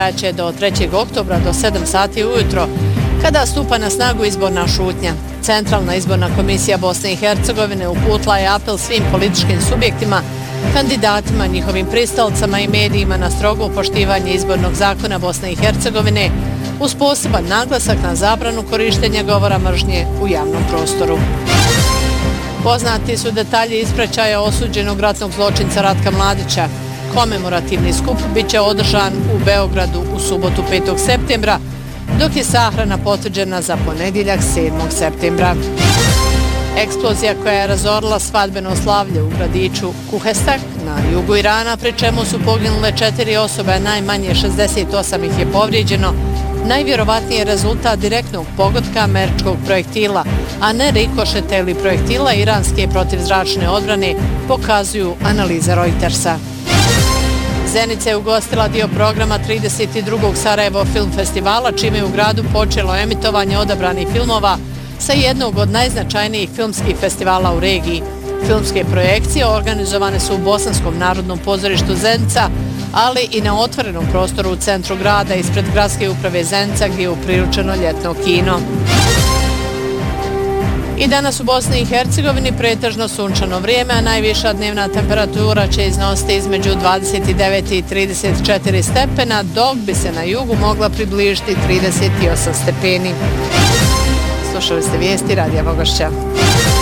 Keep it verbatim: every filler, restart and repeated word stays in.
će do trećeg oktobra do sedam sati ujutro, kada stupa na snagu izborna šutnja. Centralna izborna komisija Bosne i Hercegovine uputila je apel svim političkim subjektima, kandidatima, njihovim pristalcama i medijima na strogo poštivanje izbornog zakona Bosne i Hercegovine uz poseban naglasak na zabranu korištenja govora mržnje u javnom prostoru. Poznati su detalji ispraćaja osuđenog ratnog zločinca Ratka Mladića. Komemorativni skup bit će održan u Beogradu u subotu petog septembra, dok je sahrana potvrđena za ponedjeljak sedmog septembra. Eksplozija koja je razorila svadbeno slavlje u gradiću Kuhestak na jugu Irana, pri čemu su poginule četiri osobe, a najmanje šezdeset osam ih je povrijeđeno, najvjerovatnije je rezultat direktnog pogotka američkog projektila, a ne rikošeta ili projektila iranske protivzračne odbrane, pokazuju analize Reutersa. Zenica je ugostila dio programa trideset drugog Sarajevo Film Festivala, čime je u gradu počelo emitovanje odabranih filmova sa jednog od najznačajnijih filmskih festivala u regiji. Filmske projekcije organizovane su u Bosanskom narodnom pozorištu Zenica, ali i na otvorenom prostoru u centru grada ispred gradske uprave Zenica, gdje je upriličeno ljetno kino. I danas u Bosni i Hercegovini pretežno sunčano vrijeme, a najviša dnevna temperatura će iznositi između dvadeset devet i trideset četiri stepena, dok bi se na jugu mogla približiti trideset osam stepeni. Slušali ste vijesti Radija Vogošća.